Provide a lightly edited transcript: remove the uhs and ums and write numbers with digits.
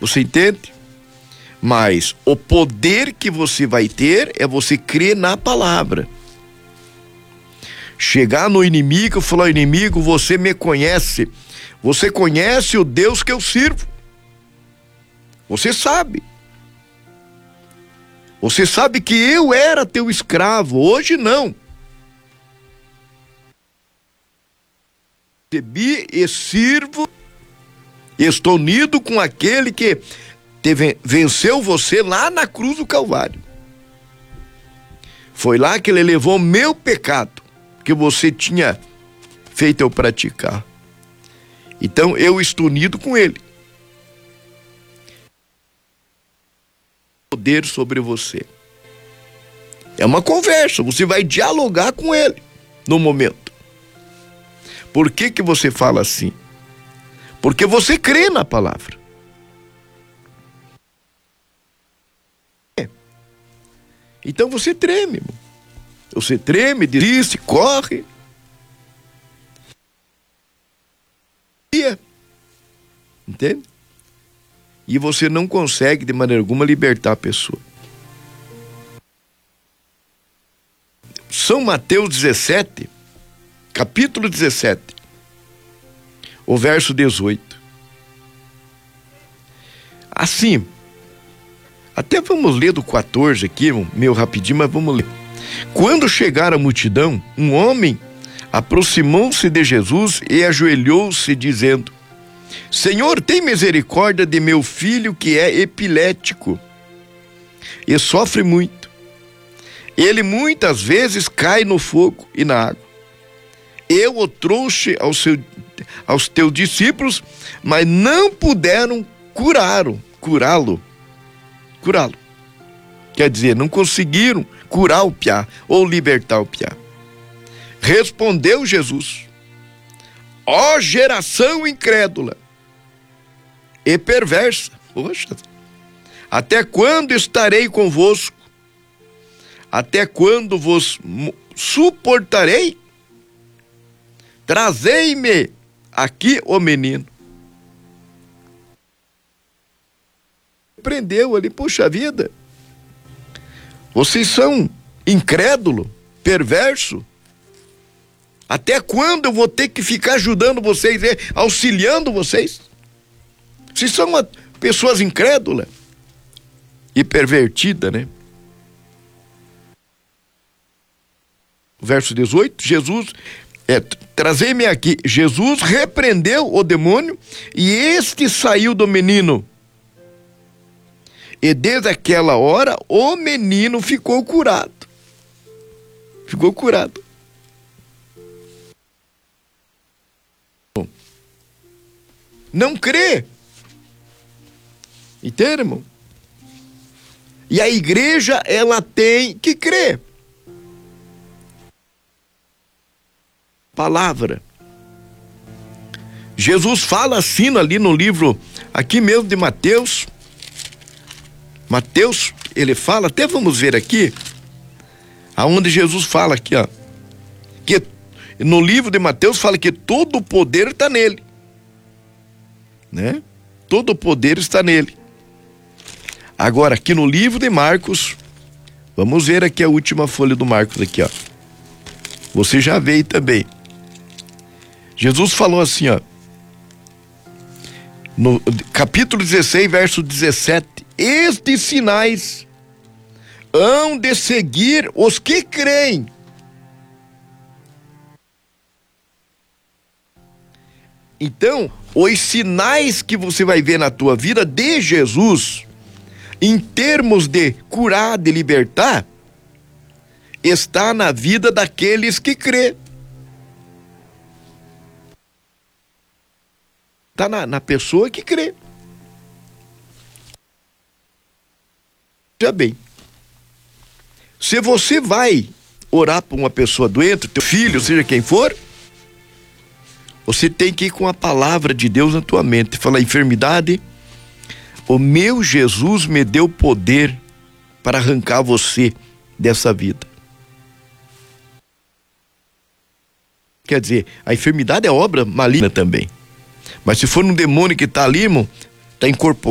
Você entende? Mas o poder que você vai ter é você crer na palavra. Chegar no inimigo e falar: inimigo, você me conhece. Você conhece o Deus que eu sirvo. Você sabe. Você sabe que eu era teu escravo, hoje não. Recebi e sirvo, estou unido com aquele que venceu você lá na cruz do Calvário. Foi lá que ele levou meu pecado, que você tinha feito eu praticar. Então eu estou unido com ele. Poder sobre você. É uma conversa, você vai dialogar com ele no momento. Por que você fala assim? Porque você crê na palavra. Então você treme, irmão. Você treme, desiste, corre. Entende? E você não consegue de maneira alguma libertar a pessoa. São Mateus 17, capítulo 17, o verso 18. Assim, até vamos ler do 14 aqui, meio rapidinho, mas vamos ler. Quando chegar a multidão, um homem aproximou-se de Jesus e ajoelhou-se, dizendo: Senhor, tem misericórdia de meu filho que é epilético e sofre muito. Ele muitas vezes cai no fogo e na água. Eu o trouxe aos teus discípulos, mas não puderam curá-lo. Quer dizer, não conseguiram curar o piá ou libertar o piá. Respondeu Jesus: ó geração incrédula e perversa, poxa, até quando estarei convosco? Até quando vos suportarei? Trazei-me aqui o menino. Prendeu ali, puxa vida, vocês são incrédulo, perverso. Até quando eu vou ter que ficar ajudando vocês, auxiliando vocês? Vocês são pessoas incrédulas e pervertidas, né? Verso 18, trazei-me aqui. Jesus repreendeu o demônio e este saiu do menino. E desde aquela hora, o menino ficou curado. Ficou curado. Não crê. Entende, irmão? E a igreja, ela tem que crer. Palavra. Jesus fala assim ali no livro, aqui mesmo de Mateus. Mateus, ele fala, até vamos ver aqui, aonde Jesus fala aqui, ó, que no livro de Mateus fala que todo o poder está nele, né? Todo o poder está nele. Agora, aqui no livro de Marcos, vamos ver aqui a última folha do Marcos aqui, ó. Você já veio também. Jesus falou assim, ó, no capítulo 16, verso 17, estes sinais hão de seguir os que creem. Então, os sinais que você vai ver na tua vida de Jesus, em termos de curar, de libertar, está na vida daqueles que crê. Está na pessoa que crê. Já bem, se você vai orar por uma pessoa doente, teu filho, seja quem for, você tem que ir com a palavra de Deus na tua mente. Falar: enfermidade, o meu Jesus me deu poder para arrancar você dessa vida. Quer dizer, a enfermidade é obra maligna também. Mas se for um demônio que está ali, irmão, está incorporado.